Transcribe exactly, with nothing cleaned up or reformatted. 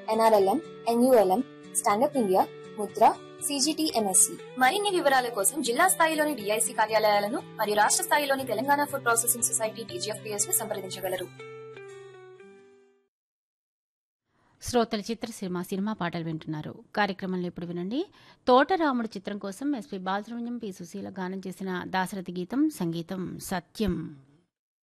NRLM, NULM, stand up India, Mudra, CGTMSC. మరిన్ని వివరాల కోసం జిల్లా స్థాయిలోని డిఐసి కార్యాలయాలను మరియు రాష్ట్ర స్థాయిలోని Telangana food processing society TGFPS ను సంప్రదించగలరు. శ్రోతల చిత్రసీమ సినిమా పాటలు వింటున్నారు. కార్యక్రమంలో ఇప్పుడు వినండి. తోటరాముడు చిత్రం కోసం ఎస్పి బాలసుబ్రహ్మణ్యం, పి సుశీల గానం చేసిన దాశరథి గీతం, సంగీతం సత్యం.